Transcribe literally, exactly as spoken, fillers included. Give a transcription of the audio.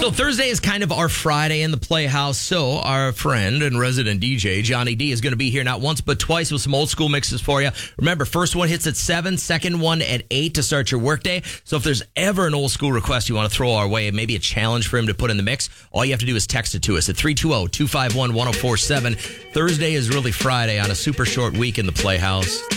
So Thursday is kind of our Friday in the Playhouse. So our friend and resident D J, Johnny D, is going to be here not once but twice with some old school mixes for you. Remember, first one hits at seven, second one at eight to start your workday. So if there's ever an old school request you want to throw our way, maybe a challenge for him to put in the mix, all you have to do is text it to us at three two zero, two five one, one zero four seven. Thursday is really Friday on a super short week in the Playhouse.